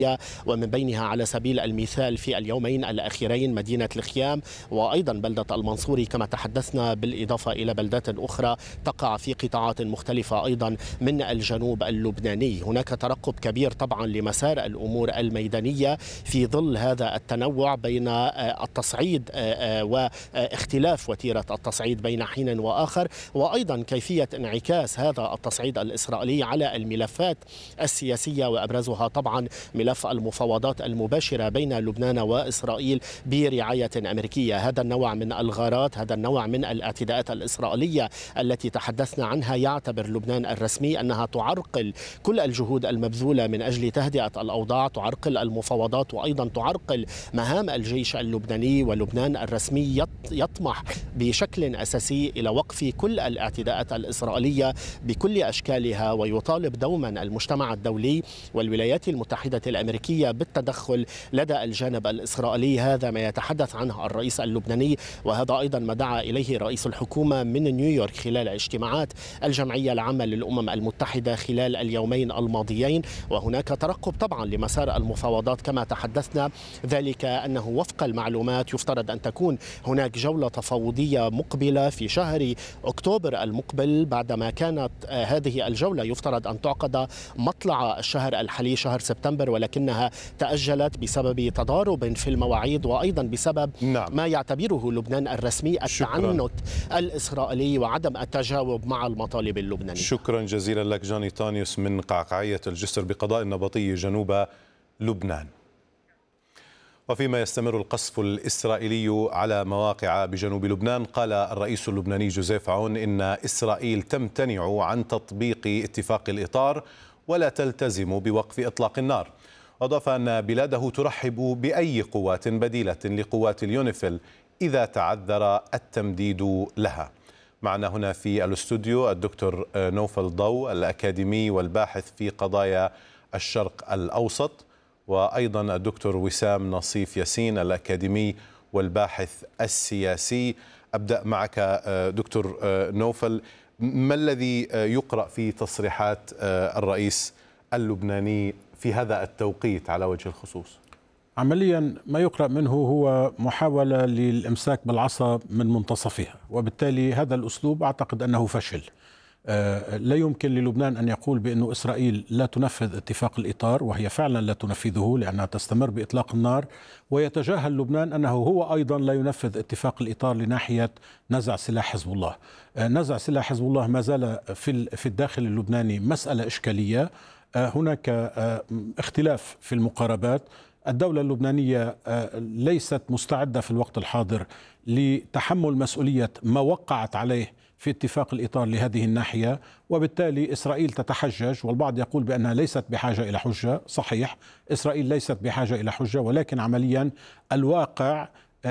ومن بينها على سبيل المثال في اليومين الأخيرين مدينة الخيام وأيضا بلدة المنصوري كما تحدثنا، بالإضافة إلى بلدات أخرى تقع في قطاعات مختلفة أيضا من الجنوب اللبناني. هناك ترقب كبير طبعا لمسار الأمور الميدانية في ظل هذا التنوع بين التصعيد واختلاف وتيرة التصعيد بين حين وآخر، وأيضا كيفية انعكاس هذا التصعيد الإسرائيلي على الملفات السياسية، وأبرزها طبعا ملف المفاوضات المباشرة بين لبنان وإسرائيل برعاية أمريكية. هذا النوع من الغارات، هذا النوع من الاعتداءات الإسرائيلية التي تحدثنا عنها يعتبر لبنان الرسمي أنها تعرقل كل الجهود المبذولة من أجل تهدئة الأوضاع، تعرقل المفاوضات، وأيضا تعرقل مهام الجيش اللبناني. ولبنان الرسمي يطمح بشكل أساسي إلى وقف كل الاعتداءات الإسرائيلية بكل أشكالها، ويطالب دوما المجتمع الدولي والولايات المتحدة الأمريكية بالتدخل لدى الجانب الإسرائيلي. هذا ما يتحدث عنه الرئيس اللبناني، وهذا أيضا ما دعا إليه رئيس الحكومة من نيويورك خلال اجتماعات الجمعية العامة للأمم المتحدة خلال اليومين الماضيين. وهناك ترقب طبعا لمسار المفاوضات كما تحدثنا، ذلك أنه وفق المعلومات يفترض أن تكون هناك جولة تفاوضية مقبلة في شهر أكتوبر المقبل، بعدما كانت هذه الجولة يفترض أن تعقد مطلع الشهر الحالي شهر سبتمبر، ولكنها تأجلت بسبب تضارب في المواعيد، وأيضا بسبب ما يعتبره لبنان الرسمي التعنت الإسرائيلي وعدم التجاوب مع المطالب اللبنانية. شكرا جزيلا لك جاني طانيوس من قعقاعية الجسر بقضاء النبطي جنوب لبنان. وفيما يستمر القصف الإسرائيلي على مواقع بجنوب لبنان، قال الرئيس اللبناني جوزيف عون إن إسرائيل تمتنع عن تطبيق اتفاق الإطار ولا تلتزم بوقف إطلاق النار. أضاف أن بلاده ترحب بأي قوات بديلة لقوات اليونيفيل إذا تعذر التمديد لها. معنا هنا في الاستوديو الدكتور نوفل ضو الأكاديمي والباحث في قضايا الشرق الأوسط، وأيضا الدكتور وسام نصيف ياسين الأكاديمي والباحث السياسي. أبدأ معك دكتور نوفل، ما الذي يقرأ في تصريحات الرئيس اللبناني في هذا التوقيت على وجه الخصوص؟ عمليا ما يقرأ منه هو محاولة للإمساك بالعصا من منتصفها، وبالتالي هذا الأسلوب أعتقد أنه فشل. لا يمكن للبنان أن يقول بأن إسرائيل لا تنفذ اتفاق الإطار، وهي فعلا لا تنفذه لأنها تستمر بإطلاق النار، ويتجاهل لبنان أنه هو أيضا لا ينفذ اتفاق الإطار لناحية نزع سلاح حزب الله. نزع سلاح حزب الله ما زال في الداخل اللبناني مسألة إشكالية. هناك اختلاف في المقاربات. الدولة اللبنانية ليست مستعدة في الوقت الحاضر لتحمل مسؤولية ما وقعت عليه في اتفاق الإطار لهذه الناحية، وبالتالي إسرائيل تتحجج، والبعض يقول بأنها ليست بحاجة إلى حجة. صحيح، إسرائيل ليست بحاجة إلى حجة، ولكن عمليا الواقع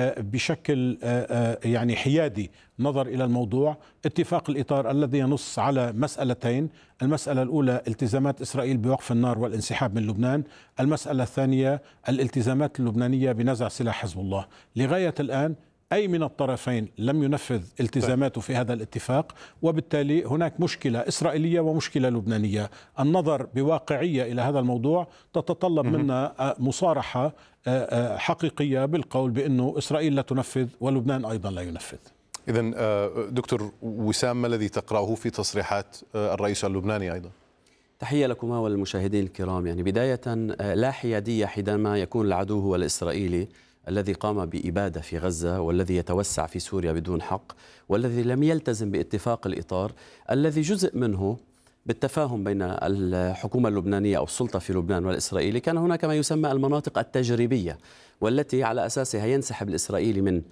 بشكل يعني حيادي نظر إلى الموضوع. اتفاق الإطار الذي ينص على مسألتين: المسألة الأولى التزامات إسرائيل بوقف النار والانسحاب من لبنان، المسألة الثانية الالتزامات اللبنانية بنزع سلاح حزب الله. لغاية الآن أي من الطرفين لم ينفذ التزاماته في هذا الاتفاق، وبالتالي هناك مشكلة إسرائيلية ومشكلة لبنانية. النظر بواقعية إلى هذا الموضوع تتطلب منا مصارحة حقيقية بالقول بأنه إسرائيل لا تنفذ ولبنان أيضا لا ينفذ. إذن دكتور وسام، ما الذي تقرأه في تصريحات الرئيس اللبناني أيضا؟ تحية لكما والمشاهدين الكرام. يعني بداية، لا حيادية حينما يكون العدو هو الإسرائيلي الذي قام بإبادة في غزة، والذي يتوسع في سوريا بدون حق، والذي لم يلتزم باتفاق الإطار الذي جزء منه بالتفاهم بين الحكومة اللبنانية أو السلطة في لبنان والإسرائيلي. كان هناك ما يسمى المناطق التجريبية، والتي على أساسها ينسحب الإسرائيلي من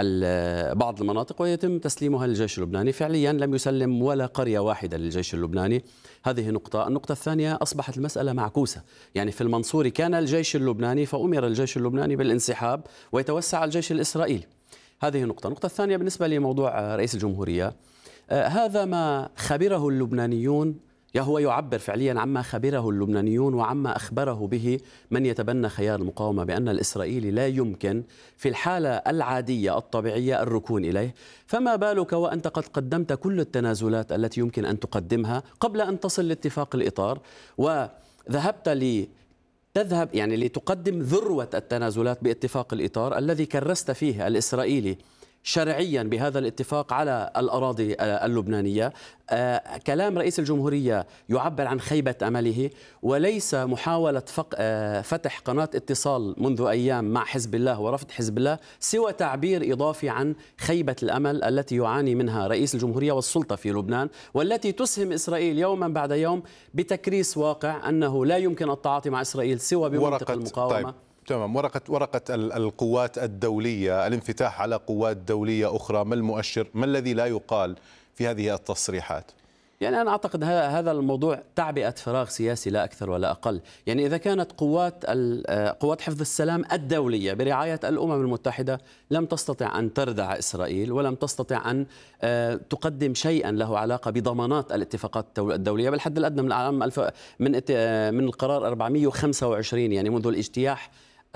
بعض المناطق ويتم تسليمها للجيش اللبناني. فعليا لم يسلم ولا قرية واحدة للجيش اللبناني. هذه نقطة. النقطة الثانية، أصبحت المسألة معكوسة. يعني في المنصوري كان الجيش اللبناني، فأمر الجيش اللبناني بالانسحاب ويتوسع الجيش الإسرائيلي. هذه نقطة. النقطة الثانية بالنسبة لموضوع رئيس الجمهورية، هذا ما خبره اللبنانيون، هو يعبر فعليا عما خبره اللبنانيون وعما أخبره به من يتبنى خيار المقاومة، بأن الإسرائيلي لا يمكن في الحالة العادية الطبيعية الركون إليه. فما بالك وأنت قد قدمت كل التنازلات التي يمكن أن تقدمها قبل أن تصل لاتفاق الإطار، وذهبت تذهب يعني لتقدم ذروة التنازلات باتفاق الإطار الذي كرست فيه الإسرائيلي شرعيا بهذا الاتفاق على الأراضي اللبنانية. كلام رئيس الجمهورية يعبر عن خيبة أمله، وليس محاولة فتح قناة اتصال منذ أيام مع حزب الله ورفض حزب الله، سوى تعبير إضافي عن خيبة الأمل التي يعاني منها رئيس الجمهورية والسلطة في لبنان، والتي تسهم إسرائيل يوما بعد يوم بتكريس واقع أنه لا يمكن التعاطي مع إسرائيل سوى بمنطق المقاومة. طيب. تمام. ورقة القوات الدولية، الانفتاح على قوات دولية أخرى، ما المؤشر، ما الذي لا يقال في هذه التصريحات؟ يعني أنا أعتقد هذا الموضوع تعبئة فراغ سياسي لا أكثر ولا أقل. يعني إذا كانت قوات حفظ السلام الدولية برعاية الأمم المتحدة لم تستطع أن تردع إسرائيل ولم تستطع أن تقدم شيئا له علاقة بضمانات الاتفاقات الدولية بالحد الأدنى من العام من القرار 425، يعني منذ الاجتياح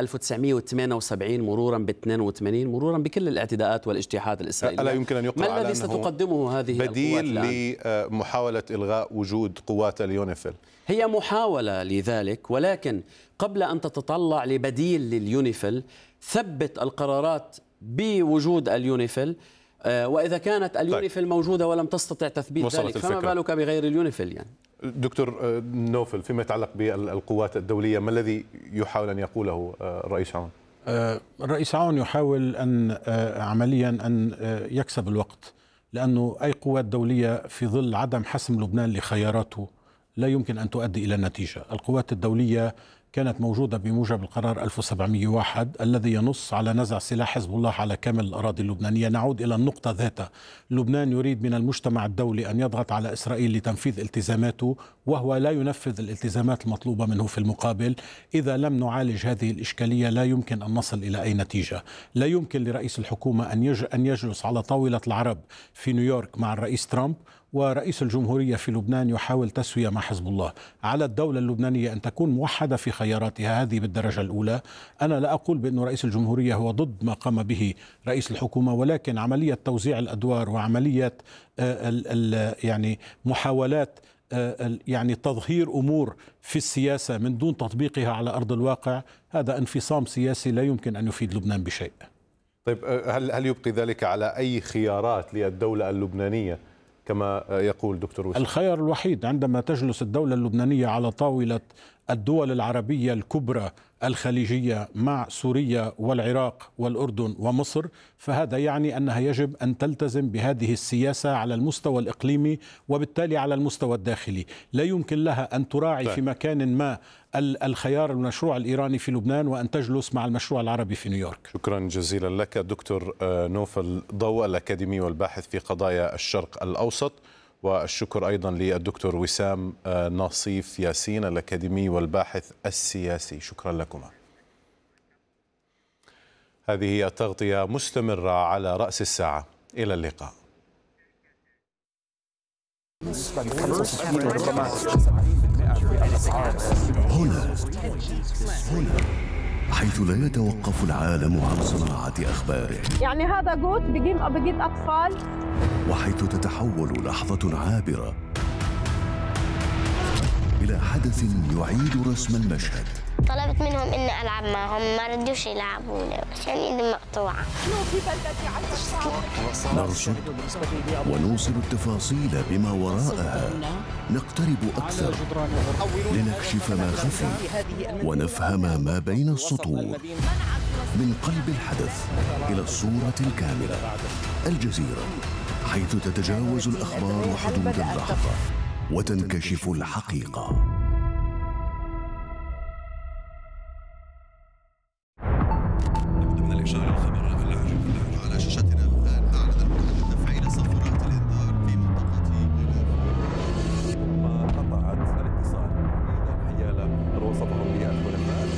1978 مرورا ب 82 مرورا بكل الاعتداءات والاجتياحات الإسرائيلية. ألا يمكن أن يقال ما الذي ستقدمه هذه بديل لمحاولة إلغاء وجود قوات اليونيفيل؟ هي محاولة لذلك، ولكن قبل أن تتطلع لبديل لليونيفيل ثبت القرارات بوجود اليونيفيل، وإذا كانت اليونيفيل موجودة ولم تستطع تثبيت ذلك فما بالك بغير اليونيفيل. يعني دكتور نوفل، فيما يتعلق بالقوات الدولية، ما الذي يحاول أن يقوله الرئيس عون؟ الرئيس عون يحاول أن عمليا أن يكسب الوقت، لأنه أي قوات دولية في ظل عدم حسم لبنان لخياراته لا يمكن أن تؤدي إلى نتيجة. القوات الدولية كانت موجودة بموجب القرار 1701 الذي ينص على نزع سلاح حزب الله على كامل الأراضي اللبنانية. نعود إلى النقطة ذاتها، لبنان يريد من المجتمع الدولي أن يضغط على إسرائيل لتنفيذ التزاماته، وهو لا ينفذ الالتزامات المطلوبة منه في المقابل. إذا لم نعالج هذه الإشكالية لا يمكن أن نصل إلى أي نتيجة. لا يمكن لرئيس الحكومة أن يجلس على طاولة العرب في نيويورك مع الرئيس ترامب ورئيس الجمهورية في لبنان يحاول تسوية مع حزب الله. على الدولة اللبنانية أن تكون موحدة في خياراتها، هذه بالدرجة الأولى. أنا لا أقول بأن رئيس الجمهورية هو ضد ما قام به رئيس الحكومة، ولكن عملية توزيع الأدوار وعملية يعني محاولات يعني تظهير أمور في السياسة من دون تطبيقها على أرض الواقع، هذا انفصام سياسي لا يمكن أن يفيد لبنان بشيء. طيب، هل يبقي ذلك على أي خيارات للدولة اللبنانية كما يقول دكتور وسام؟ الخيار الوحيد عندما تجلس الدولة اللبنانية على طاولة الدول العربية الكبرى الخليجية مع سوريا والعراق والأردن ومصر، فهذا يعني أنها يجب أن تلتزم بهذه السياسة على المستوى الإقليمي وبالتالي على المستوى الداخلي. لا يمكن لها أن تراعي في مكان ما الخيار المشروع الإيراني في لبنان وأن تجلس مع المشروع العربي في نيويورك. شكرا جزيلا لك دكتور نوفل ضوء، الأكاديمي والباحث في قضايا الشرق الأوسط، والشكر أيضا للدكتور وسام ناصيف ياسين الأكاديمي والباحث السياسي. شكرا لكما. هذه هي التغطية مستمرة على رأس الساعة. إلى اللقاء. هنا حيث لا يتوقف العالم عن صناعة أخباره، يعني هذا جوت بجيب أطفال، وحيث تتحول لحظة عابرة إلى حدث يعيد رسم المشهد. طلبت منهم إني ألعب معهم، ما ردوش يلعبوني عشان إيدي مقطوعة. نرصد ونوصل التفاصيل بما وراءها، نقترب أكثر لنكشف ما خفي ونفهم ما بين السطور. من قلب الحدث إلى الصورة الكاملة، الجزيرة، حيث تتجاوز الأخبار حدود اللحظة وتنكشف الحقيقة.